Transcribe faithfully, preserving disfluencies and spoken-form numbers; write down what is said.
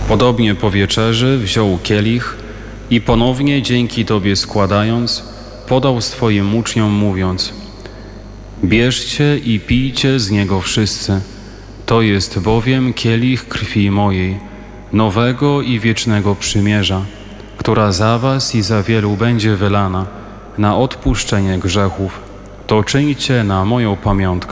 Podobnie po wieczerzy wziął kielich i ponownie dzięki Tobie składając, podał swoim uczniom mówiąc: bierzcie i pijcie z niego wszyscy. To jest bowiem kielich krwi mojej, nowego i wiecznego przymierza, która za was i za wielu będzie wylana na odpuszczenie grzechów. To czyńcie na moją pamiątkę.